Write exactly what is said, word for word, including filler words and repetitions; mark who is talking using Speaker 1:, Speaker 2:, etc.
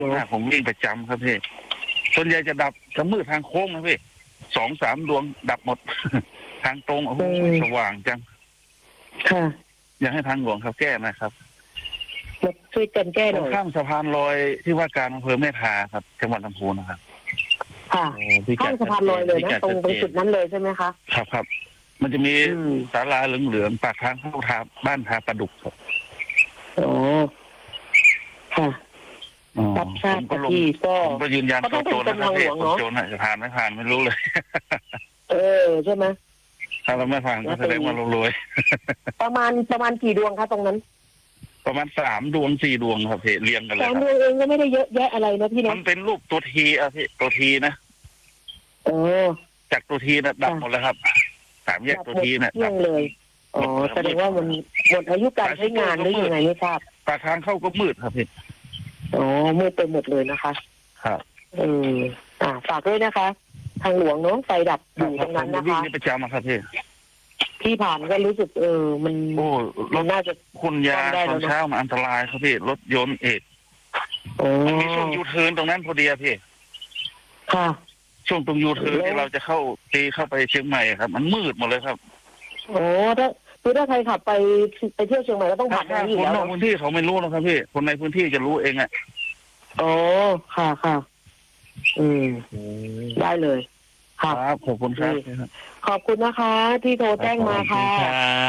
Speaker 1: หน้าผมวิ่งประจำครับพี่ส่วนใหญ่จะดับจะมืดทางโค้งนะพี่สองสามดวงดับหมด ทางตรงโอ้โหสว่างจัง
Speaker 2: ค่ะ
Speaker 1: อยากให้ทางหลวงครับแก้นะครับ
Speaker 2: มาช่วยกันแก้หน่อย
Speaker 1: ข้ามสะพานลอยที่ว่าการอำเภอแม่ทาครับจังหวัดลำพูนนะครับ
Speaker 2: ค่ะข้ามสะพานลอยเลยนะตรงตรงจุดนั้นเลยใช่ไหมคะ
Speaker 1: ครับครับมันจะมีศาลาเหลืองๆปากทางเข้าทาบ้านทาปลาดุกครับ
Speaker 2: อ๋อค่ะรับทราบที่ก็
Speaker 1: ผมก็ยืนยันตัวโจรนะครับพี่ตัวโจรจะผ่านไม่ผ่านไม่รู้เลย
Speaker 2: เออใช่ไหม
Speaker 1: ถ้าเราไม่ผ่านก็แสดงว่าเรารวย
Speaker 2: ประมาณประมาณกี่ดวงคะตรงนั้น
Speaker 1: ประมาณสามดวงสี่ดวงครับพี่เรียงกันเลย
Speaker 2: สามดวงเองก็ไม่ได้เยอะแยะอะไรนะพี่นะ
Speaker 1: มันเป็นรูปตัวทีอ่ะพี่ตัวทีนะ
Speaker 2: โอ้
Speaker 1: จากตัวทีนะดับหมดแล้วครับสามแยกตัวทีนะ
Speaker 2: ดับเลยอ๋อแสดงว่ามันหมดอายุการใช้งานหรือยังไงไม่ทราบ
Speaker 1: ปากทางเข้าก็มืดครับพี่
Speaker 2: อ๋อมืดไปหมดเลยนะคะ
Speaker 1: ครับ
Speaker 2: เอออ่าฝากด้วยนะคะทางหลวงเนาะไฟดับอยู่ตรงนั้นนะคะ
Speaker 1: วิ่งนี่ประจำครับพี่
Speaker 2: ที่ผ่านก็รู้สึกเออมัน
Speaker 1: โอ้รถ
Speaker 2: น่าจะ
Speaker 1: คุณยาตอนเช้ามันอันตรายครับพี่รถยนต์เอกมันมีช่วงยูเทิร์นตรงนั้นพอดีพี่
Speaker 2: ค่ะ
Speaker 1: ช่วงตรงยูเทิร์นที่เราจะเข้าตีเข้าไปเชียงใหม่ครับมันมืดหมดเลยครับ
Speaker 2: โอ้ถ้าคือถ้าใครขับไปไปเที่ยวเชียงใหม่ก็ต้องผ่านทางนี้
Speaker 1: คน
Speaker 2: แล้ว
Speaker 1: นอกพื้นที่เขาไม่รู้นะครับพี่คนในพื้นที่จะรู้เองอ่ะ
Speaker 2: โอ้ค่ะค่ะอืมได้เลย
Speaker 1: ครับขอบคุณครับ
Speaker 2: ขอบคุณนะคะที่โทรแจ้งมาค่ะ